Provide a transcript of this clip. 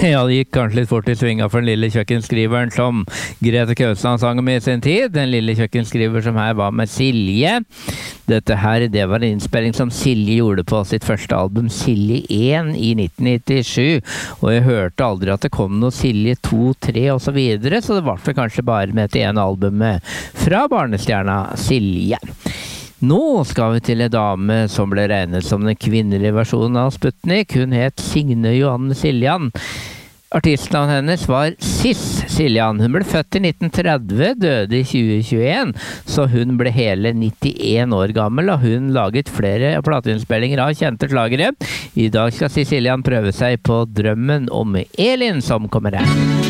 Ja, det gikk kanskje litt fort I svinga for den lille kjøkkenskriveren som Grete Kausland sang med I sin tid. Den lille kjøkkenskriver som her var med Silje. Dette her, det var en innspilling som Silje gjorde på sitt første album Silje 1 I 1997. Og jeg hørte aldri at det kom noe Silje 2, 3 og så videre, så det var for kanskje bare med et ene albumet fra barnestjerna Silje. Nå skal vi til en dame som ble regnet som den kvinnelige versjonen av Sputnik. Hun het Signe Johanne Siljan. Artistnavnet hennes var Sis Siljan. Hun ble født I 1930, døde I 2021, så hun ble hele 91 år gammel, og hun laget flere plateinnspillinger av kjente slagere. I dag skal Sis Siljan prøve seg på Drømmen om Elin som kommer her.